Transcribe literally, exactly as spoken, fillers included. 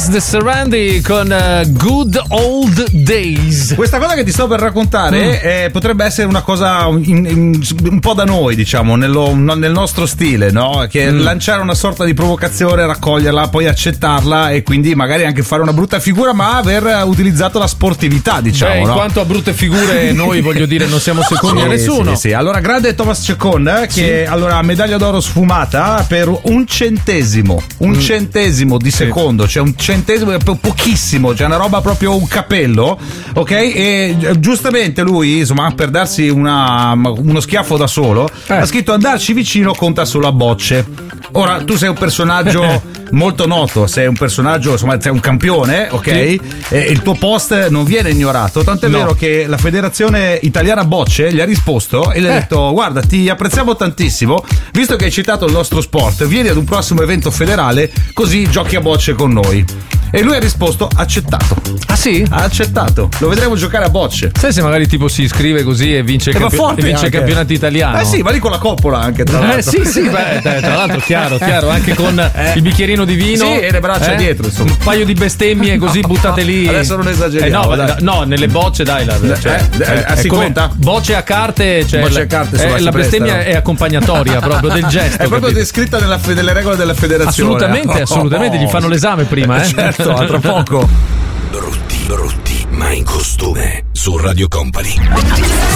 Alex De Serrandi con uh, Good Old Days. Questa cosa che ti sto per raccontare mm. eh, potrebbe essere una cosa in, in, un po' da noi, diciamo, nello, nel nostro stile, no? Che mm. lanciare una sorta di provocazione, raccoglierla, poi accettarla e quindi magari anche fare una brutta figura, ma aver utilizzato la sportività, diciamo. Beh, in no? quanto a brutte figure, noi voglio dire, non siamo secondi sì, a nessuno. Sì, sì. Allora, grande Thomas Chacon, eh, che sì. allora medaglia d'oro sfumata per un centesimo, un mm. centesimo di secondo, sì. cioè un centesimo è po- pochissimo, cioè una roba proprio un capello, ok? E giustamente lui, insomma, per darsi una, uno schiaffo da solo, eh. ha scritto andarci vicino conta solo a bocce. Ora, tu sei un personaggio molto noto, sei un personaggio, insomma, sei un campione, ok? Sì. E il tuo post non viene ignorato, tant'è no. vero che la Federazione Italiana Bocce gli ha risposto e gli ha eh. detto: guarda, ti apprezziamo tantissimo, visto che hai citato il nostro sport, vieni ad un prossimo evento federale così giochi a bocce con noi. E lui ha risposto accettato. Ah sì? Ha accettato. Lo vedremo giocare a bocce. Sai se magari tipo si iscrive così e vince, il, campi- e vince il campionato italiano? Eh sì, va lì con la coppola anche tra l'altro. Eh sì, sì, beh, tra l'altro chiaro, chiaro, anche con eh. il bicchierino di vino. Sì, e le braccia eh? dietro, insomma. Un paio di bestemmie così no, buttate lì. Adesso non esageriamo. Eh no, no, nelle bocce dai. La, cioè, eh, eh, eh, si conta? Bocce a carte, cioè bocce a carte eh, la bestemmia prestano. È accompagnatoria proprio del gesto. È proprio descritta nella, nelle regole della federazione. Assolutamente, assolutamente, oh, gli fanno l'esame prima, eh. Certo, tra poco. Brutti, brutti, ma in costume su Radio Company.